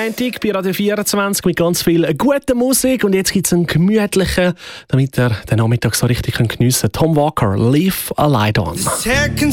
Montag bei Radio 24 mit ganz viel guter Musik. Und jetzt gibt es einen gemütlichen, damit ihr den Nachmittag so richtig geniessen könnt. Tom Walker, Leave a Light On.